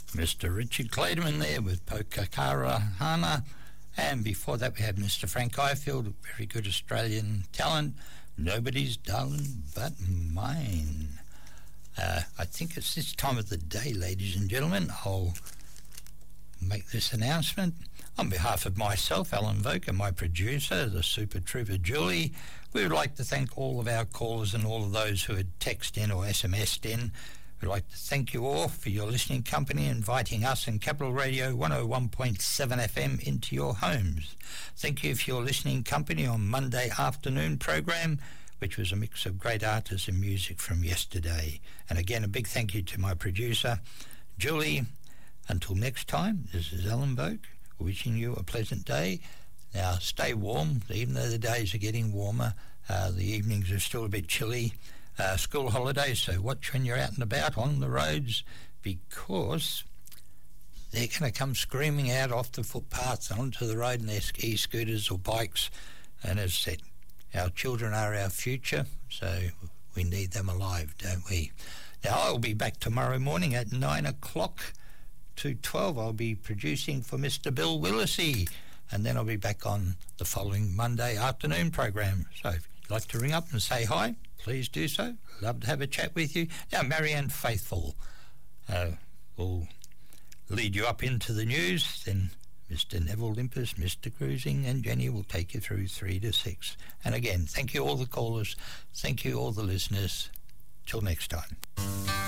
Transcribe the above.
Mr. Richard Clayderman there with Pokakara Hana. And before that, we had Mr. Frank Ifield, a very good Australian talent. Nobody's darling but mine. I think it's this time of the day, ladies and gentlemen, I'll make this announcement. On behalf of myself, Alan Voke, and my producer, the Super Trooper Julie, we would like to thank all of our callers and all of those who had texted in or SMS'd in. We'd like to thank you all for your listening company, inviting us and Capital Radio 101.7 FM into your homes. Thank you for your listening company on Monday afternoon program, which was a mix of great artists and music from yesterday. And again, a big thank you to my producer, Julie. Until next time, this is Alan Voke, wishing you a pleasant day. Now, stay warm, even though the days are getting warmer. The evenings are still a bit chilly. School holidays, so watch when you're out and about on the roads, because they're going to come screaming out off the footpaths onto the road in their e-scooters or bikes. And as I said, our children are our future, so we need them alive, don't we? Now, I'll be back tomorrow morning at 9 o'clock to 12. I'll be producing for Mr. Bill Willisey, and then I'll be back on the following Monday afternoon program. So if you'd like to ring up and say hi, please do so. Love to have a chat with you. Now, Marianne Faithful will lead you up into the news. Then Mr. Neville Limpus, Mr. Cruising, and Jenny will take you through 3 to 6. And again, thank you all the callers. Thank you all the listeners. Till next time.